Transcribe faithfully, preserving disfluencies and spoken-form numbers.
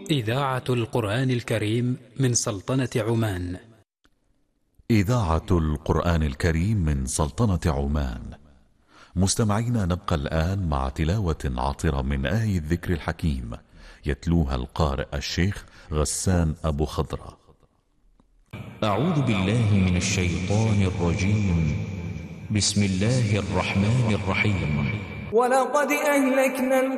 إذاعة القرآن الكريم من سلطنة عمان. إذاعة القرآن الكريم من سلطنة عمان. مستمعينا، نبقى الآن مع تلاوة عطرة من آية الذكر الحكيم يتلوها القارئ الشيخ غسان أبو خضرة. أعوذ بالله من الشيطان الرجيم. بسم الله الرحمن الرحيم. ولقد أهلكنا